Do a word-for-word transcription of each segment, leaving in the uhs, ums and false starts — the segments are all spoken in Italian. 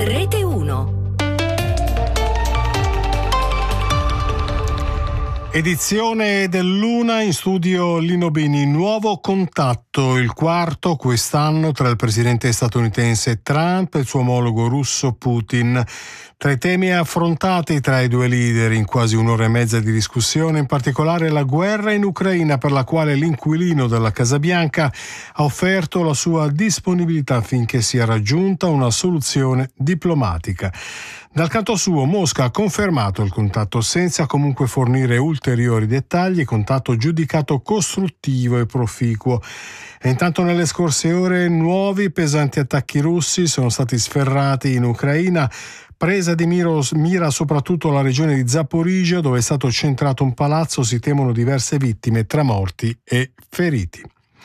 Rete uno. Edizione dell'una, in studio Lino Bini. Nuovo contatto, il quarto quest'anno, tra il presidente statunitense Trump e il suo omologo russo Putin. Tra i temi affrontati tra i due leader in quasi un'ora e mezza di discussione, in particolare la guerra in Ucraina, per la quale l'inquilino della Casa Bianca ha offerto la sua disponibilità affinché sia raggiunta una soluzione diplomatica. Dal canto suo, Mosca ha confermato il contatto senza comunque fornire ulteriori dettagli, contatto giudicato costruttivo e proficuo. E intanto nelle scorse ore nuovi pesanti attacchi russi sono stati sferrati in Ucraina, presa di mira soprattutto la regione di Zaporizhzhia, dove è stato centrato un palazzo. Si temono diverse vittime tra morti e feriti.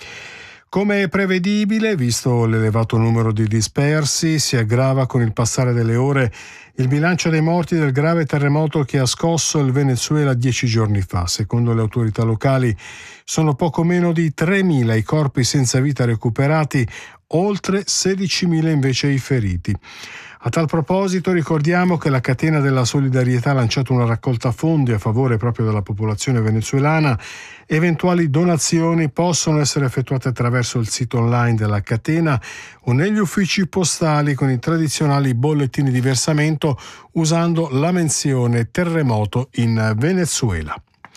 Come prevedibile, visto l'elevato numero di dispersi, si aggrava con il passare delle ore il bilancio dei morti del grave terremoto che ha scosso il Venezuela dieci giorni fa. Secondo le autorità locali sono poco meno di tremila i corpi senza vita recuperati, oltre sedicimila invece i feriti. A tal proposito ricordiamo che la Catena della Solidarietà ha lanciato una raccolta fondi a favore proprio della popolazione venezuelana. Eventuali donazioni possono essere effettuate attraverso il sito online della catena o negli uffici postali con i tradizionali bollettini di versamento, usando la menzione terremoto in Venezuela.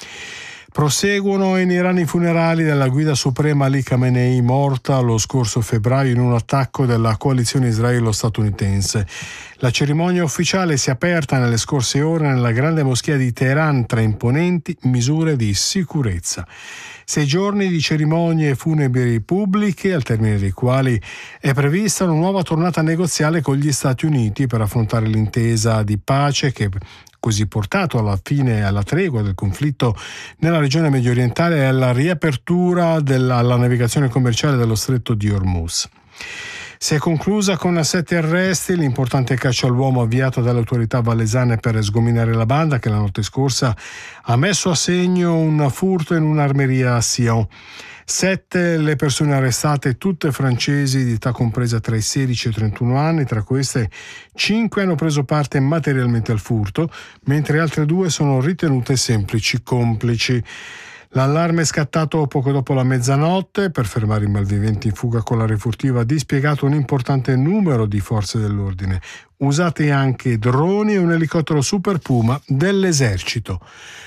Proseguono in Iran i funerali della guida suprema Ali Khamenei, morta lo scorso febbraio in un attacco della coalizione israelo-statunitense. La cerimonia ufficiale si è aperta nelle scorse ore nella grande moschea di Teheran, tra imponenti misure di sicurezza. Sei giorni di cerimonie funebri pubbliche, al termine dei quali è prevista una nuova tornata negoziale con gli Stati Uniti per affrontare l'intesa di pace che così portato alla fine, alla tregua del conflitto nella regione mediorientale e alla riapertura della alla navigazione commerciale dello stretto di Hormuz. Si è conclusa con sette arresti l'importante caccia all'uomo avviato dalle autorità valesane per sgominare la banda che la notte scorsa ha messo a segno un furto in un'armeria a Sion. Sette le persone arrestate, tutte francesi di età compresa tra i sedici e i trentuno anni. Tra queste, cinque hanno preso parte materialmente al furto, mentre altre due sono ritenute semplici complici. L'allarme è scattato poco dopo la mezzanotte. Per fermare i malviventi in fuga con la refurtiva ha dispiegato un importante numero di forze dell'ordine, usate anche droni e un elicottero Super Puma dell'esercito.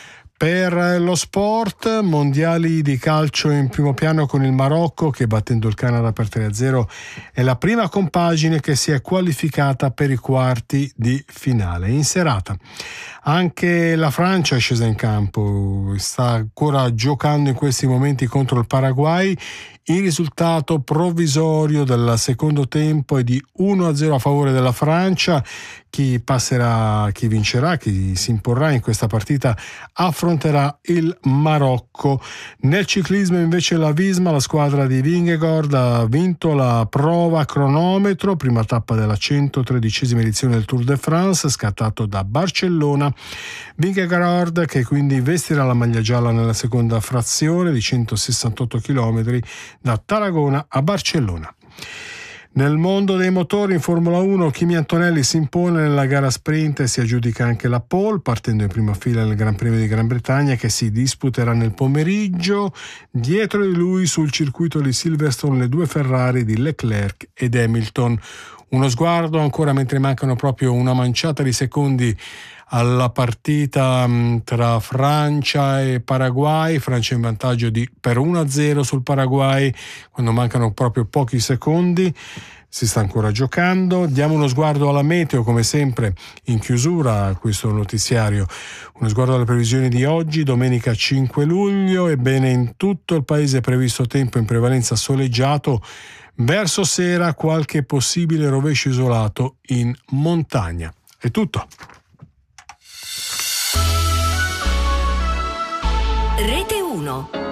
Per lo sport, mondiali di calcio in primo piano con il Marocco che, battendo il Canada per tre a zero, è la prima compagine che si è qualificata per i quarti di finale. In serata anche la Francia è scesa in campo, sta ancora giocando in questi momenti contro il Paraguay. Il risultato provvisorio del secondo tempo è di uno a zero a favore della Francia. Chi passerà, chi vincerà, chi si imporrà in questa partita affronterà il Marocco. Nel ciclismo invece la Visma, la squadra di Vingegaard, ha vinto la prova cronometro, prima tappa della centotredicesima edizione del Tour de France, scattato da Barcellona. Vingegaard che quindi vestirà la maglia gialla nella seconda frazione di centosessantotto chilometri da Tarragona a Barcellona. Nel mondo dei motori in Formula uno, Kimi Antonelli si impone nella gara sprint e si aggiudica anche la pole, partendo in prima fila nel Gran Premio di Gran Bretagna che si disputerà nel pomeriggio. Dietro di lui sul circuito di Silverstone le due Ferrari di Leclerc ed Hamilton. Uno sguardo ancora mentre mancano proprio una manciata di secondi alla partita tra Francia e Paraguay. Francia in vantaggio di per uno a zero sul Paraguay quando mancano proprio pochi secondi. Si sta ancora giocando. Diamo uno sguardo alla meteo come sempre in chiusura a questo notiziario. Uno sguardo alle previsioni di oggi, domenica cinque luglio. Ebbene, in tutto il paese è previsto tempo in prevalenza soleggiato. Verso sera qualche possibile rovescio isolato in montagna. È tutto. Rete uno.